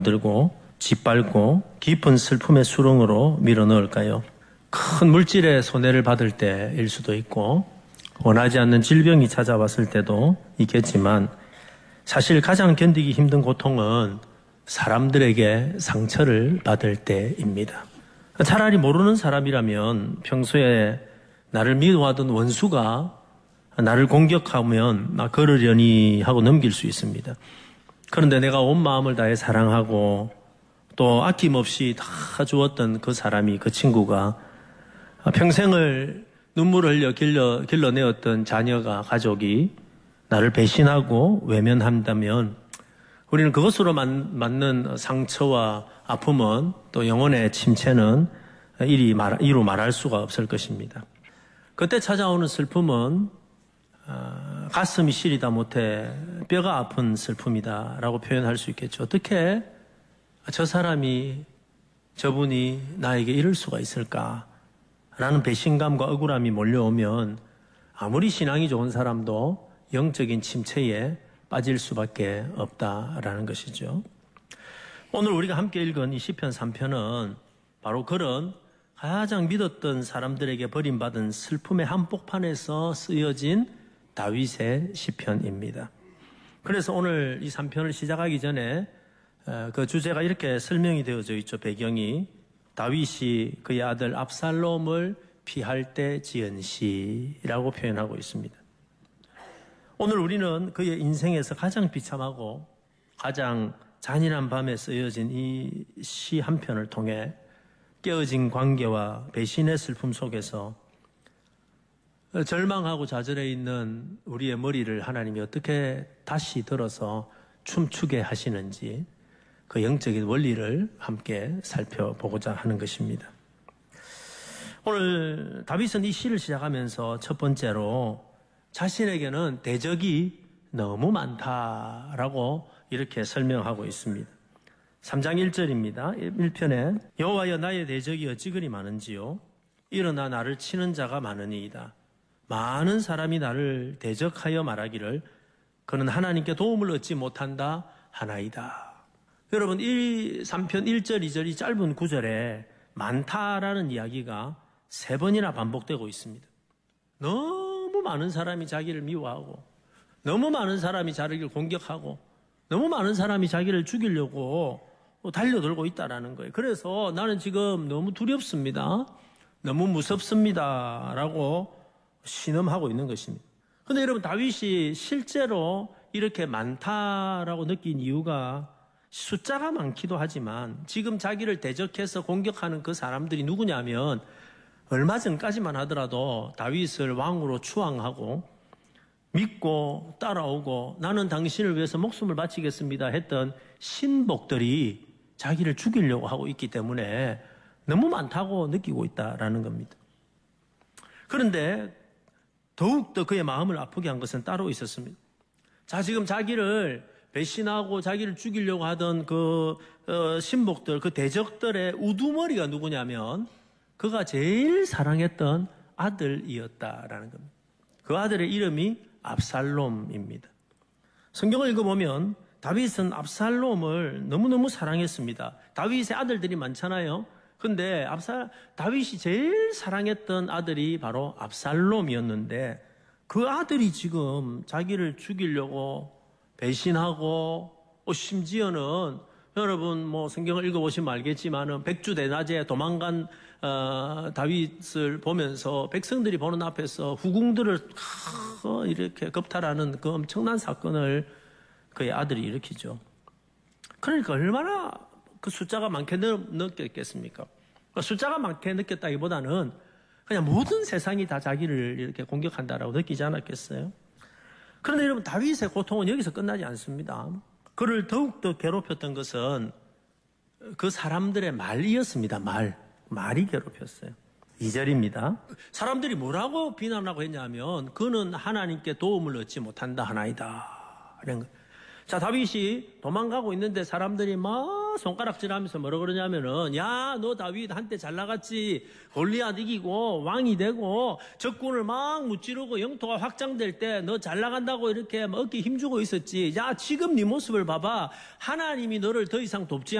들고 짓밟고 깊은 슬픔의 수렁으로 밀어넣을까요? 큰 물질의 손해를 받을 때일 수도 있고 원하지 않는 질병이 찾아왔을 때도 있겠지만 사실 가장 견디기 힘든 고통은 사람들에게 상처를 받을 때입니다. 차라리 모르는 사람이라면 평소에 나를 미워하던 원수가 나를 공격하면 그러려니 하고 넘길 수 있습니다. 그런데 내가 온 마음을 다해 사랑하고 또 아낌없이 다 주었던 그 사람이, 그 친구가 평생을 눈물을 흘려 길러내었던 자녀가, 가족이 나를 배신하고 외면한다면 우리는 그것으로 맞는 상처와 아픔은 또 영혼의 침체는 이루 말할 수가 없을 것입니다. 그때 찾아오는 슬픔은 가슴이 시리다 못해 뼈가 아픈 슬픔이다라고 표현할 수 있겠죠. 어떻게 저 사람이, 저분이 나에게 이럴 수가 있을까라는 배신감과 억울함이 몰려오면 아무리 신앙이 좋은 사람도 영적인 침체에 빠질 수밖에 없다라는 것이죠. 오늘 우리가 함께 읽은 이 시편 3편은 바로 그런 가장 믿었던 사람들에게 버림받은 슬픔의 한복판에서 쓰여진 다윗의 시편입니다. 그래서 오늘 이 3편을 시작하기 전에 그 주제가 이렇게 설명이 되어져 있죠. 배경이 다윗이 그의 아들 압살롬을 피할 때 지은 시라고 표현하고 있습니다. 오늘 우리는 그의 인생에서 가장 비참하고 가장 잔인한 밤에 쓰여진 이 시 한 편을 통해 깨어진 관계와 배신의 슬픔 속에서 절망하고 좌절해 있는 우리의 머리를 하나님이 어떻게 다시 들어서 춤추게 하시는지 그 영적인 원리를 함께 살펴보고자 하는 것입니다. 오늘 다윗은 이 시를 시작하면서 첫 번째로 자신에게는 대적이 너무 많다라고 이렇게 설명하고 있습니다. 3장 1절입니다. 1편에 여호와여 나의 대적이 어찌 그리 많은지요 일어나 나를 치는 자가 많으니이다. 많은 사람이 나를 대적하여 말하기를 그는 하나님께 도움을 얻지 못한다 하나이다. 여러분 이 3편 1절 2절 이 짧은 구절에 많다라는 이야기가 3번이나 반복되고 있습니다. 너무 많은 사람이 자기를 미워하고 너무 많은 사람이 자기를 공격하고 너무 많은 사람이 자기를 죽이려고 달려들고 있다라는 거예요. 그래서 나는 지금 너무 두렵습니다. 너무 무섭습니다. 라고 신음하고 있는 것입니다. 그런데 여러분 다윗이 실제로 이렇게 많다라고 느낀 이유가 숫자가 많기도 하지만 지금 자기를 대적해서 공격하는 그 사람들이 누구냐면 얼마 전까지만 하더라도 다윗을 왕으로 추앙하고 믿고 따라오고 나는 당신을 위해서 목숨을 바치겠습니다 했던 신복들이 자기를 죽이려고 하고 있기 때문에 너무 많다고 느끼고 있다라는 겁니다. 그런데 더욱더 그의 마음을 아프게 한 것은 따로 있었습니다. 자, 지금 자기를 배신하고 자기를 죽이려고 하던 그 신복들, 그 대적들의 우두머리가 누구냐면 그가 제일 사랑했던 아들이었다라는 겁니다. 그 아들의 이름이 압살롬입니다. 성경을 읽어보면 다윗은 압살롬을 너무너무 사랑했습니다. 다윗의 아들들이 많잖아요. 근데 다윗이 제일 사랑했던 아들이 바로 압살롬이었는데 그 아들이 지금 자기를 죽이려고 배신하고 심지어는 여러분 뭐 성경을 읽어보시면 알겠지만은 백주대낮에 도망간 다윗을 보면서 백성들이 보는 앞에서 후궁들을 이렇게 겁탈하는 그 엄청난 사건을 그의 아들이 일으키죠. 그러니까 얼마나 그 숫자가 많게 느꼈겠습니까? 숫자가 많게 느꼈다기보다는 그냥 모든 세상이 다 자기를 이렇게 공격한다라고 느끼지 않았겠어요? 그런데 여러분 다윗의 고통은 여기서 끝나지 않습니다. 그를 더욱더 괴롭혔던 것은 그 사람들의 말이었습니다. 말이 괴롭혔어요. 2절입니다. 사람들이 뭐라고 비난하고 했냐면 그는 하나님께 도움을 얻지 못한다 하나이다. 자, 다윗이 도망가고 있는데 사람들이 막 손가락질하면서 뭐라 그러냐면은, 야, 너 다윗 한때 잘 나갔지. 골리앗 이기고 왕이 되고 적군을 막 무찌르고 영토가 확장될 때 너 잘 나간다고 이렇게 어깨 힘주고 있었지. 야, 지금 네 모습을 봐봐. 하나님이 너를 더 이상 돕지